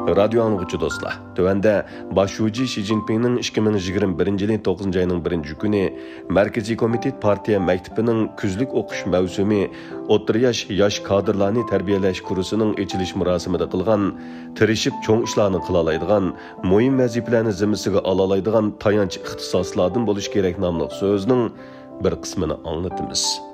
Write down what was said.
Radio anlıqçı dostlar. Tövende başucu Xi Jinping'nin 2021 yılın 9. ayının 1. günü Merkezi Komitet Partiya Mektebi'nin küzlük okuş mevsumi o'ttir yaş kadrlarını terbiyeleş kurusunun açılış murasimida qilgan, tirishib cho'ng ishlarni qilalaydigan, muhim vazifalarni zimmasiga olalaydigan tayanch ixtisoslardan bo'lish kerak nomli so'zning bir qismini anglatamiz.